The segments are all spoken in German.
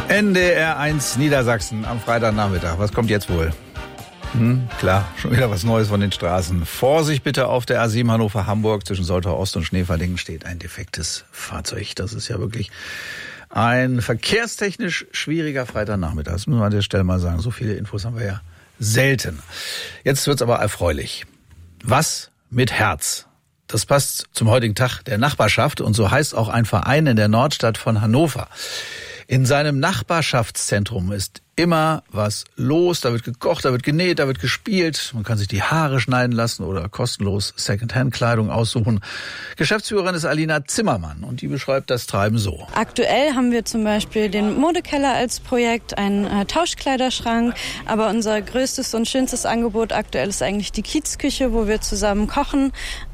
NDR 1 Niedersachsen am Freitagnachmittag. Was kommt jetzt wohl? Klar, schon wieder was Neues von den Straßen. Vorsicht bitte auf der A7 Hannover-Hamburg. Zwischen Soltau Ost und Schneeverdingen steht ein defektes Fahrzeug. Das ist ja wirklich ein verkehrstechnisch schwieriger Freitagnachmittag. Das müssen wir an der Stelle mal sagen. So viele Infos haben wir ja selten. Jetzt wird's aber erfreulich. Was mit Herz? Das passt zum heutigen Tag der Nachbarschaft und so heißt auch ein Verein in der Nordstadt von Hannover. In seinem Nachbarschaftszentrum ist immer was los. Da wird gekocht, da wird genäht, da wird gespielt. Man kann sich die Haare schneiden lassen oder kostenlos Secondhand-Kleidung aussuchen. Geschäftsführerin ist Alina Zimmermann und die beschreibt das Treiben so. Aktuell haben wir zum Beispiel den Modekeller als Projekt, einen Tauschkleiderschrank. Aber unser größtes und schönstes Angebot aktuell ist eigentlich die Kiezküche, wo wir zusammen kochen,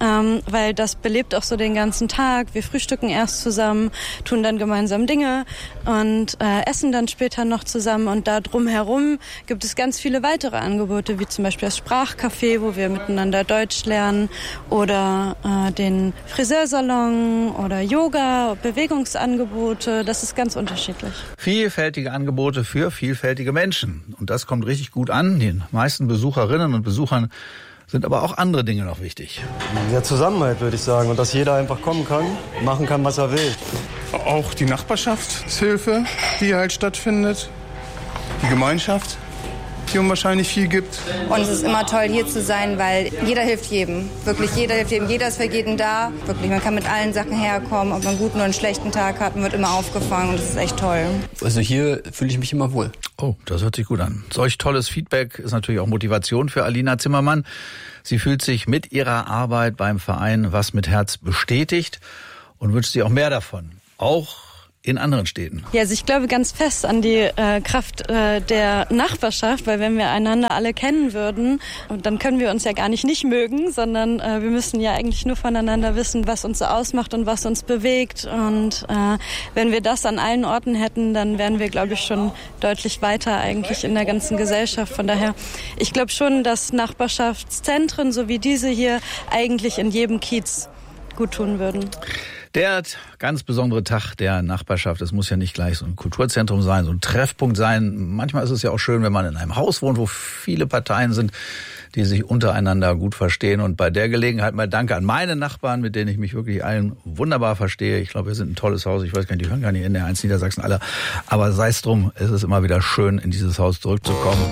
weil das belebt auch so den ganzen Tag. Wir frühstücken erst zusammen, tun dann gemeinsam Dinge und essen dann später noch zusammen. Und da drumherum gibt es ganz viele weitere Angebote, wie zum Beispiel das Sprachcafé, wo wir miteinander Deutsch lernen, oder den Friseursalon oder Yoga, Bewegungsangebote. Das ist ganz unterschiedlich. Vielfältige Angebote für vielfältige Menschen. Und das kommt richtig gut an. Den meisten Besucherinnen und Besuchern sind aber auch andere Dinge noch wichtig. Der Zusammenhalt, würde ich sagen. Und dass jeder einfach kommen kann, machen kann, was er will. Auch die Nachbarschaftshilfe, die halt stattfindet. Die Gemeinschaft, die unwahrscheinlich viel gibt. Und es ist immer toll, hier zu sein, weil jeder hilft jedem. Wirklich, jeder hilft jedem. Jeder ist für jeden da. Wirklich, man kann mit allen Sachen herkommen. Ob man einen guten oder einen schlechten Tag hat, man wird immer aufgefangen. Und das ist echt toll. Also hier fühle ich mich immer wohl. Oh, das hört sich gut an. Solch tolles Feedback ist natürlich auch Motivation für Alina Zimmermann. Sie fühlt sich mit ihrer Arbeit beim Verein Was mit Herz bestätigt und wünscht sich auch mehr davon. Auch in anderen Städten. Ja, also ich glaube ganz fest an die Kraft der Nachbarschaft, weil wenn wir einander alle kennen würden, dann können wir uns ja gar nicht mögen, sondern wir müssen ja eigentlich nur voneinander wissen, was uns so ausmacht und was uns bewegt. Und wenn wir das an allen Orten hätten, dann wären wir, glaube ich, schon deutlich weiter eigentlich in der ganzen Gesellschaft. Von daher, ich glaube schon, dass Nachbarschaftszentren, so wie diese hier, eigentlich in jedem Kiez gut tun würden. Der ganz besondere Tag der Nachbarschaft, es muss ja nicht gleich so ein Kulturzentrum sein, so ein Treffpunkt sein. Manchmal ist es ja auch schön, wenn man in einem Haus wohnt, wo viele Parteien sind, die sich untereinander gut verstehen. Und bei der Gelegenheit mal Danke an meine Nachbarn, mit denen ich mich wirklich allen wunderbar verstehe. Ich glaube, wir sind ein tolles Haus. Ich weiß gar nicht, die hören gar nicht in der 1 Niedersachsen alle. Aber sei es drum, es ist immer wieder schön, in dieses Haus zurückzukommen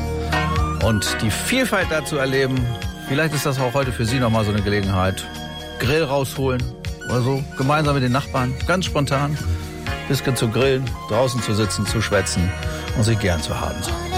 und die Vielfalt da zu erleben. Vielleicht ist das auch heute für Sie nochmal so eine Gelegenheit. Grill rausholen. Oder so, gemeinsam mit den Nachbarn, ganz spontan, bisschen zu grillen, draußen zu sitzen, zu schwätzen und sich gern zu haben.